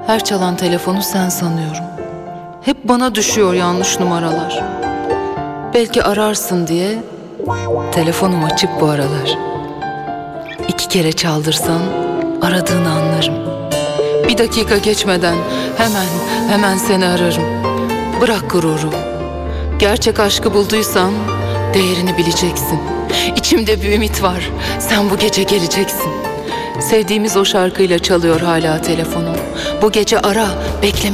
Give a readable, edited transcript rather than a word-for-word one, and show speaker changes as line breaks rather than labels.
Her çalan telefonu sen sanıyorum. Hep bana düşüyor yanlış numaralar. Belki ararsın diye telefonum açık bu aralar. 2 kere çaldırsan aradığını anlarım. 1 dakika geçmeden hemen seni ararım. Bırak gururu. Gerçek aşkı bulduysan değerini bileceksin. İçimde bir ümit var. Sen bu gece geleceksin. Sevdiğimiz o şarkıyla çalıyor hala telefonum. Bu gece ara, bekleme.